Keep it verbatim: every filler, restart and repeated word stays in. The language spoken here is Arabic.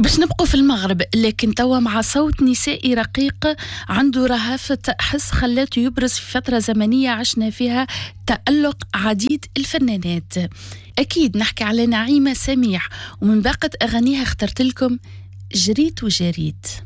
باش نبقوا في المغرب، لكن توا مع صوت نسائي رقيق عنده رهافة حس خلاته يبرز في فترة زمنية عشنا فيها تألق عديد الفنانات. أكيد نحكي على نعيمة سميح، ومن باقة أغانيها اخترت لكم جريت وجريت.